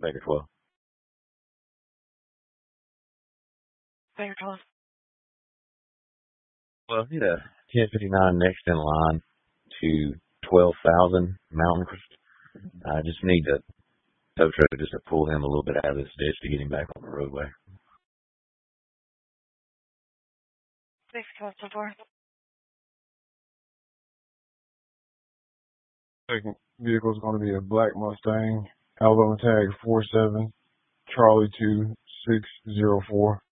Baker 12. Baker 12. Well, yeah, 1059 next in line to 12,000 Mountain Crest. I just need the tow truck just to pull him a little bit out of this ditch to get him back on the roadway. Thanks, Coastal 4. Second vehicle is going to be a black Mustang, Alabama tag 47, Charlie 2604.